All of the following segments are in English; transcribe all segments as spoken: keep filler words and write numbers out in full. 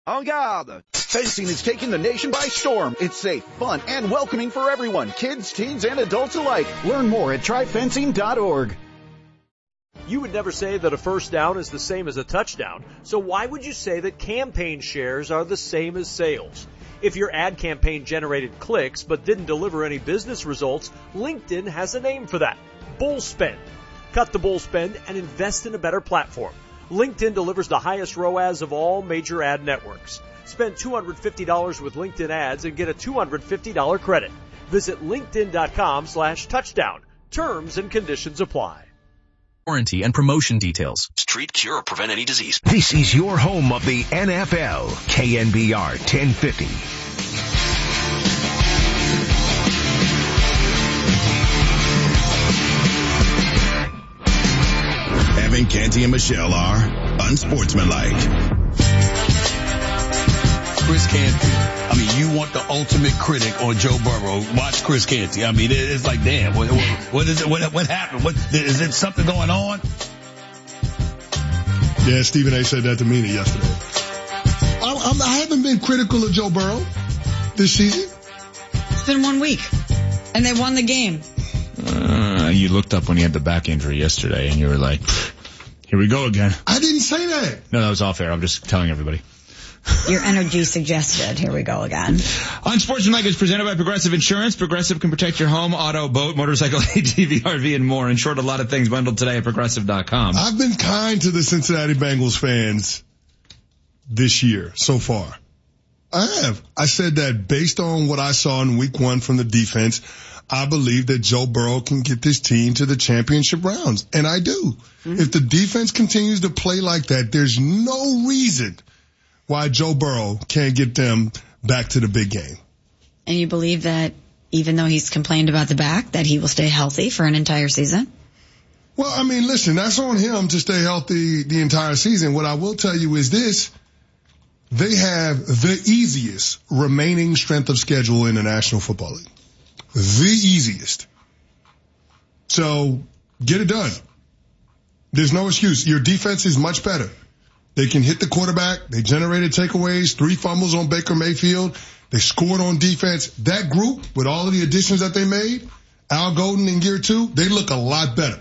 En garde! Fencing is taking the nation by storm. It's safe, fun, and welcoming for everyone, kids, teens, and adults alike. Learn more at try fencing dot org. You would never say that a first down is the same as a touchdown, so why would you say that campaign shares are the same as sales? If your ad campaign generated clicks but didn't deliver any business results, LinkedIn has a name for that. Bull spend. Cut the bull spend and invest in a better platform. LinkedIn delivers the highest R O A S of all major ad networks. Spend two hundred fifty dollars with LinkedIn ads and get a two hundred fifty dollars credit. Visit linkedin.com slash touchdown. Terms and conditions apply. Warranty and promotion details. Treat, cure, or prevent any disease. This is your home of the N F L. K N B R ten fifty. Evan, Canty, and Michelle are unsportsmanlike. Chris Canty. I mean, you want the ultimate critic on Joe Burrow. Watch Chris Canty. I mean, it's like, damn, what, what, what is it? What, what happened? What, is it something going on? Yeah, Stephen A. said that to me yesterday. I, I'm, I haven't been critical of Joe Burrow this season. It's been one week, and they won the game. Uh, you looked up when he had the back injury yesterday, and you were like, here we go again. I didn't say that. No, that was all fair. I'm just telling everybody. Your energy suggested. Here we go again. Unsportsmanlike is presented by Progressive Insurance. Progressive can protect your home, auto, boat, motorcycle, A T V, R V, and more. In short, a lot of things bundled today at progressive dot com. I've been kind to the Cincinnati Bengals fans this year so far. I have. I said that based on what I saw in week one from the defense, I believe that Joe Burrow can get this team to the championship rounds. And I do. Mm-hmm. If the defense continues to play like that, there's no reason why Joe Burrow can't get them back to the big game. And you believe that even though he's complained about the back, that he will stay healthy for an entire season? Well, I mean, listen, that's on him to stay healthy the entire season. What I will tell you is this. They have the easiest remaining strength of schedule in the National Football League. The easiest. So get it done. There's no excuse. Your defense is much better. They can hit the quarterback. They generated takeaways, three fumbles on Baker Mayfield. They scored on defense. That group, with all of the additions that they made, Al Golden in year two, they look a lot better.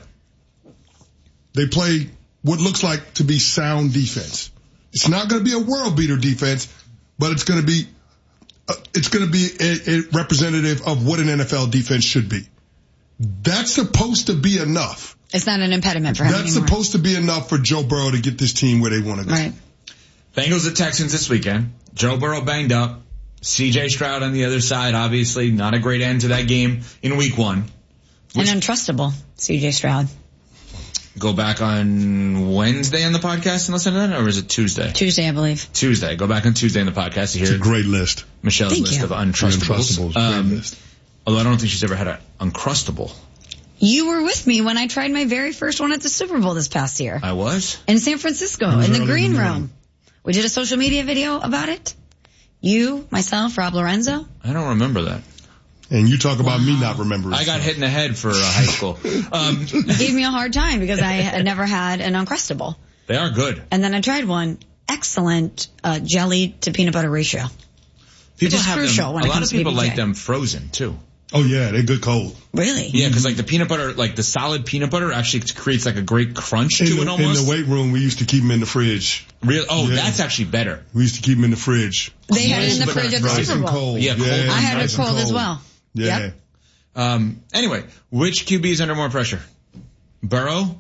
They play what looks like to be sound defense. It's not going to be a world beater defense, but it's going to be, uh, it's going to be a, a representative of what an N F L defense should be. That's supposed to be enough. It's not an impediment for him That's anymore. supposed to be enough for Joe Burrow to get this team where they want to go. Right. Bengals at Texans this weekend. Joe Burrow banged up. C J Stroud on the other side, obviously. Not a great end to that game in week one. Which, and untrustable, C J Stroud. Go back on Wednesday on the podcast and listen to that, or is it Tuesday? Tuesday, I believe. Tuesday. Go back on Tuesday on the podcast to hear it's a great list. Michelle's Thank list you. of untrustables. Untrustables. Um, great list. Although I don't think she's ever had an uncrustable. You were with me when I tried my very first one at the Super Bowl this past year. I was? In San Francisco, in the green room. We did a social media video about it. You, myself, Rob Lorenzo. I don't remember that. And you talk about wow. me not remembering. I got hit in the head for uh, high school. Um, you gave me a hard time because I had never had an Uncrustable. They are good. And then I tried one. Excellent uh, jelly to peanut butter ratio. People which is have crucial them, when a it lot comes of people to P B J. like them frozen too. Oh yeah, they're good cold. Really? Yeah, because like the peanut butter, like the solid peanut butter actually creates like a great crunch in to the, it almost. In the weight room, we used to keep them in the fridge. Real? Oh, yeah. That's actually better. We used to keep them in the fridge. They had it in the fridge at the nice Super Bowl. And cold. Yeah, cold. yeah I had nice it cold, cold as well. Yeah. Yep. Um, anyway, which Q B is under more pressure? Burrow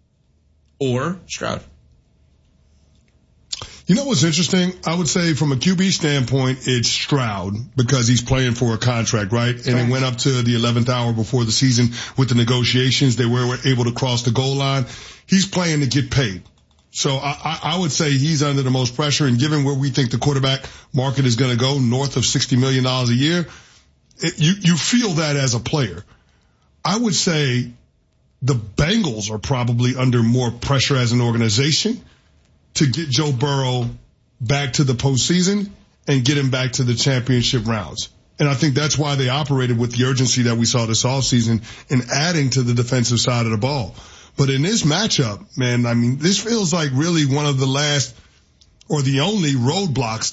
or Stroud? You know what's interesting? I would say from a Q B standpoint, it's Stroud because he's playing for a contract, right? And it went up to the eleventh hour before the season with the negotiations. They were able to cross the goal line. He's playing to get paid. So I, I, I would say he's under the most pressure. And given where we think the quarterback market is going to go, north of sixty million dollars a year, it, you, you feel that as a player. I would say the Bengals are probably under more pressure as an organization to get Joe Burrow back to the postseason and get him back to the championship rounds. And I think that's why they operated with the urgency that we saw this offseason in adding to the defensive side of the ball. But in this matchup, man, I mean, this feels like really one of the last or the only roadblocks